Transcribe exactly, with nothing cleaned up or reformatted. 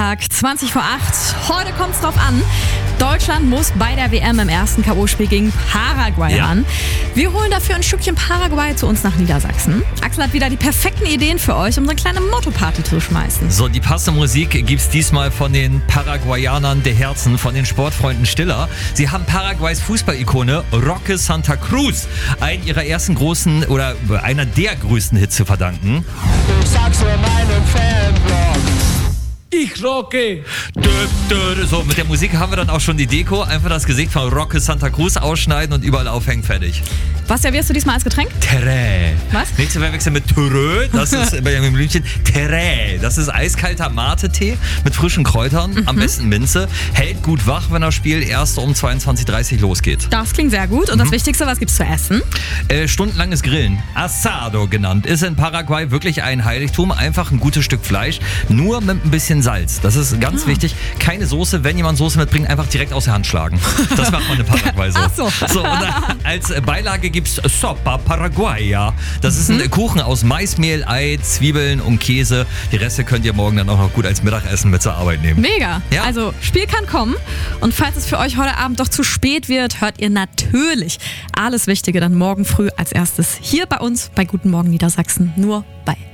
Freitag, zwanzig vor acht. Heute kommt es drauf an. Deutschland muss bei der W M im ersten K O-Spiel gegen Paraguay Ja. ran. Wir holen dafür ein Stückchen Paraguay zu uns nach Niedersachsen. Axel hat wieder die perfekten Ideen für euch, um so eine kleine Motto-Party zu schmeißen. So, die passende Musik gibt's diesmal von den Paraguayanern der Herzen, von den Sportfreunden Stiller. Sie haben Paraguays Fußballikone Roque Santa Cruz einen ihrer ersten großen oder einer der größten Hits zu verdanken. Ich sag's nur meinem Fanblog. Ich rocke. Dö, dö, So, mit der Musik haben wir dann auch schon die Deko. Einfach das Gesicht von Roque Santa Cruz ausschneiden und überall aufhängen, fertig. Was servierst du diesmal als Getränk? Terrä. Was? Nicht zu verwechseln mit Törö, das ist bei einem Blümchen. Terrä, das ist eiskalter Mate-Tee mit frischen Kräutern, Mhm. am besten Minze. Hält gut wach, wenn das Spiel erst um zweiundzwanzig Uhr dreißig losgeht. Das klingt sehr gut. Und das Wichtigste, was gibt's zu essen? Äh, stundenlanges Grillen, Asado genannt, ist in Paraguay wirklich ein Heiligtum. Einfach ein gutes Stück Fleisch, nur mit ein bisschen Salz. Das ist ganz Ah. wichtig. Keine Soße, wenn jemand Soße mitbringt, einfach direkt aus der Hand schlagen. Das macht man in Paraguay so. Ach so. So, und als Beilage gibt's Sopa Paraguaya. Das ist ein Kuchen aus Maismehl, Ei, Zwiebeln und Käse. Die Reste könnt ihr morgen dann auch noch gut als Mittagessen mit zur Arbeit nehmen. Mega. Ja. Also, Spiel kann kommen. Und falls es für euch heute Abend doch zu spät wird, hört ihr natürlich alles Wichtige dann morgen früh als erstes hier bei uns bei Guten Morgen Niedersachsen. Nur bei